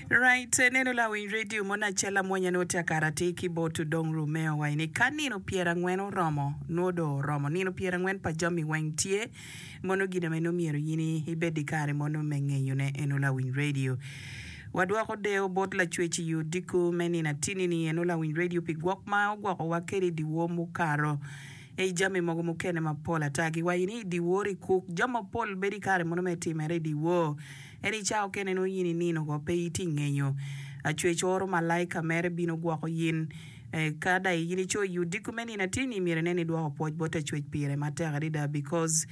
Right, neno la Winy Radio mona chela mwanya note akarate kiboto dong rumeo waini kanino piera ngweno romo nodo romo nino piera ngwen pa jomi wengtie mono gida meno miero yini ibedi kare mono mengeyo ne eno la Winy Radio. Wadwako deo bot la chwechi yu diku meni na tini ni eno la Winy Radio pigwok ma ogwako wakeri diwo mukaro ei jami mogo mukene mapola tagi waini diwori kuk jama pol bedi kare mono metimere diwo eni chao kene no yini nino go pe iti ngenyo achwe choro malaika mere bino gwako yin kada yini cho yu diku meni na tini mire neni dwako poj bota chwe pire matega rida because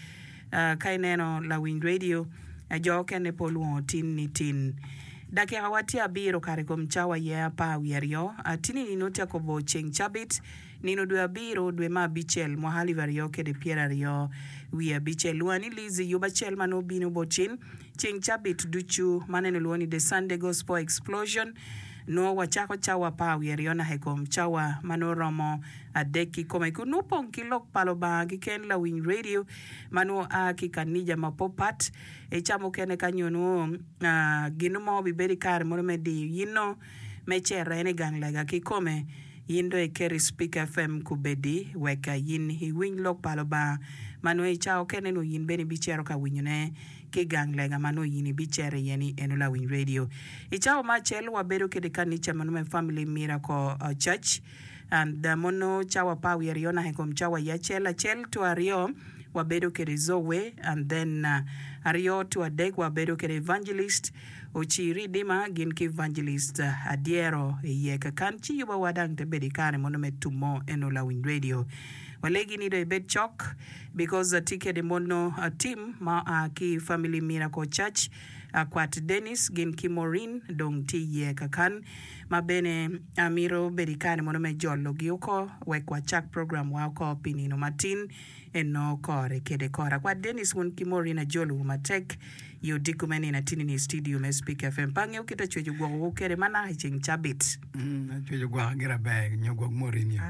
kaineno la Winy Radio jo kene poluo tin ni tin dake awati abiro kare kom chawa ye pa wierio atini ninotia kobo cheng chabit nino dwe abiro dwe ma bichel mohali vario kede piera rio wi bichel wani lizi yuba chel mano bino bochin cheng chabit duchu maneno luoni the Sunday Gospel Explosion no wachako chawa pa wierio na hekom chawa mano romo adeki kome kunupong kilok palo bagi ken la Winy Radio mano kikanija mapopat chamo kene kanyono ginumo biberi kare mono medi yino mechere ene gang lega kikome yindo e keri Speak FM kubedi weka yin hi wing lok palo ba mano chao kene no yin beni bichero ka winyone ke gang lega mano yini bichere yeni eno la Winy Radio chao ma chelo wabedo kede kanicha mano me Family Miracle Church and mono chawa pa wiriona hekom chawa ya chela chel to ario wabedo kede zowe and then ario to adek wabedo kede evangelist ochiri dima ginki evangelist adiero yeka kanchi yuba wadang te bedikane mono metumo eno la Winy Radio walegi nido e bed chok because the ticket mono team ma ki Family Miracle Church kwat Dennis ginki Maureen dong ti yeka kan mabene amiro bedikane mono me jollo gioko wekwa chak program wako pinino matin eno kore kede kora kwa Dennis won ki Maureen a jollo matek yo dikumeni na tini ni studio me Speak FM pange ukita chweju gwa wokere mana cheng chabit chweju gwa gira bag nyogwa Maureen yo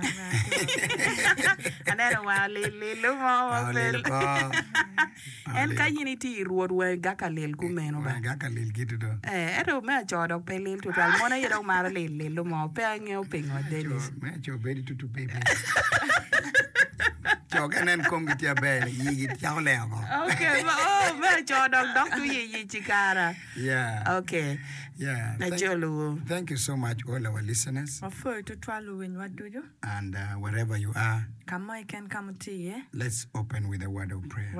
anero wa lele mo en kanyini ti ruodwe gaka lel kumeno ba gaka lel gitu do ero me chodo pe lel total mona yero mara lel mo pe ange pingo Dennis me cho bedi tutu baby Joganen kom gitia bele yigi tiaolego. Okay, oh, me chodo doctor yi chikara. Yeah. Okay. Yeah. Thank you so much all our listeners. And wherever you are, let's open with a word of prayer.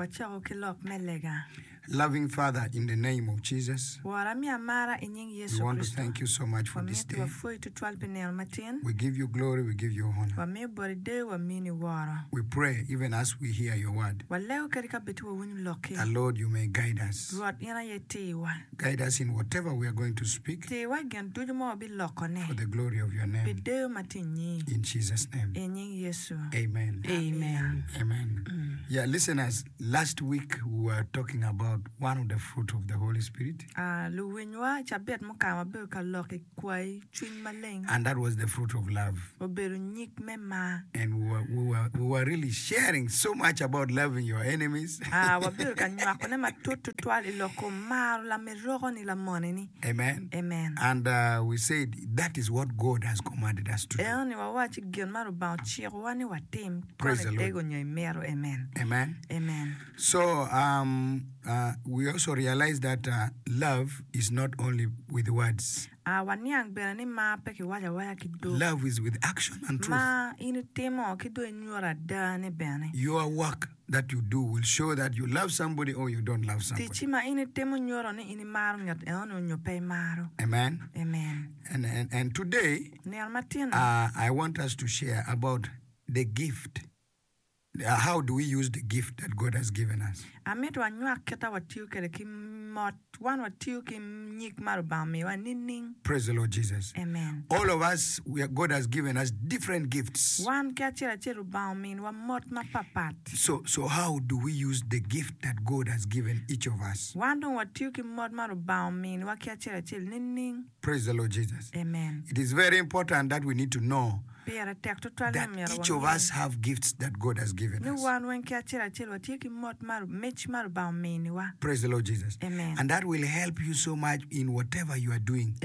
Loving Father, in the name of Jesus, we want to thank you so much for this day. We give you glory, we give you honor. We pray, even as we hear your word, that Lord, you may guide us. Guide us in whatever we are going to speak, for the glory of your name. In Jesus' name. Amen. Amen. Amen. Yeah, listeners, last week we were talking about one of the fruit of the Holy Spirit. And that was the fruit of love. And we were really sharing so much about loving your enemies. Amen. Amen. And we said that is what God has commanded us to do. Praise the Lord. Amen. Amen. Amen. So we also realize that love is not only with words. Love is with action and truth. Your work that you do will show that you love somebody or you don't love somebody. Amen. Amen. And today, I want us to share about the gift. How do we use the gift that God has given us? Praise the Lord Jesus. Amen. All of us, God has given us different gifts. So how do we use the gift that God has given each of us? Amen. Praise the Lord Jesus. Amen. It is very important that we need to know that each of us have gifts that God has given us. Praise the Lord Jesus. Amen. And that will help you so much in whatever you are doing.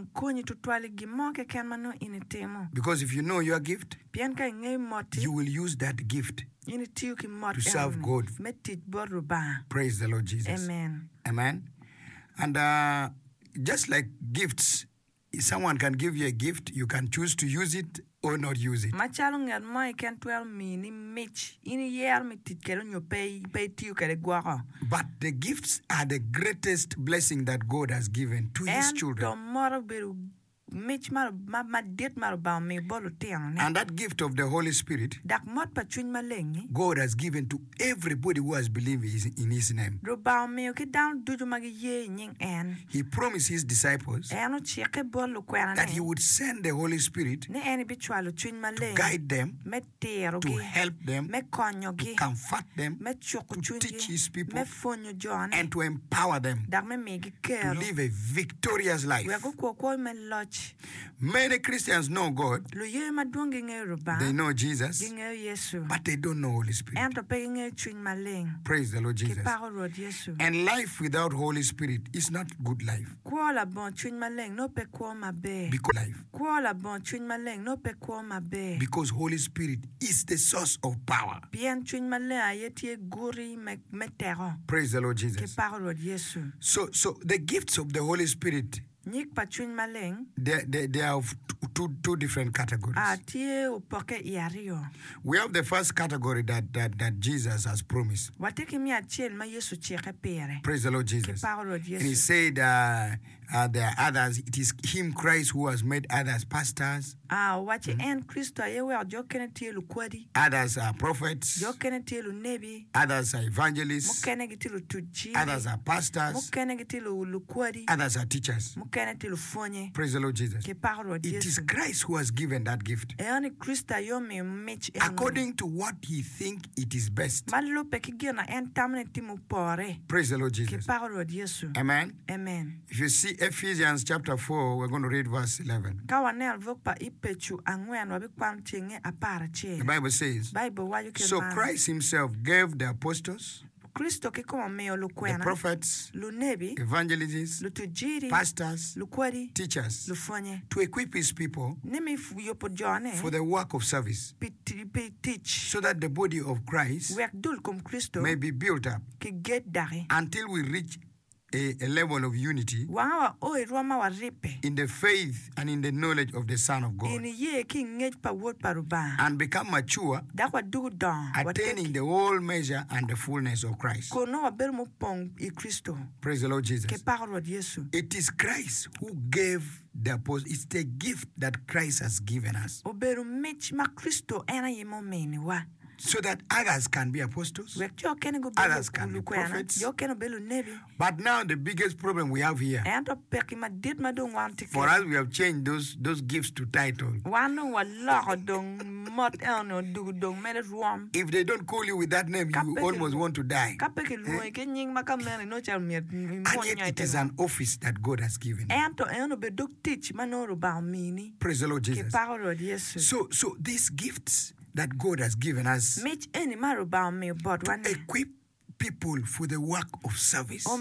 Because if you know your gift, you will use that gift to serve God. Praise the Lord Jesus. Amen. Amen. And just like gifts, someone can give you a gift, you can choose to use it or not use it. But the gifts are the greatest blessing that God has given to His children. And that gift of the Holy Spirit, God has given to everybody who has believed in His name. He promised His disciples that He would send the Holy Spirit to guide them, to help them, to comfort them, to teach His people, and to empower them to live a victorious life. Many Christians know God, they know Jesus, but they don't know Holy Spirit. Praise the Lord Jesus. And life without Holy Spirit is not good life. Because Holy Spirit is the source of power. Praise the Lord Jesus. So the gifts of the Holy Spirit, they are of two different categories. We have the first category that Jesus has promised. Praise the Lord Jesus. And He said there are others. It is Him, Christ, who has made others pastors. Others are prophets. Others are evangelists. Others are pastors. Others are teachers. Praise the Lord Jesus. It is Christ who has given that gift according to what He thinks it is best. Praise the Lord Jesus. Amen. Amen. If you see Ephesians chapter 4, we're going to read verse 11. The Bible says, so Christ Himself gave the apostles, the prophets, evangelists, pastors, teachers, to equip His people for the work of service, so that the body of Christ may be built up until we reach a level of unity in the faith and in the knowledge of the Son of God, and become mature, attaining the whole measure and the fullness of Christ. Praise the Lord Jesus. It is Christ who gave the apostle. It's the gift that Christ has given us, so that others can be apostles, others can be prophets. But now the biggest problem we have here, for us, we have changed those gifts to title. If they don't call you with that name, you almost want to die. And yet it is an office that God has given. Praise the Lord Jesus. So these gifts that God has given us to equip people for the work of service.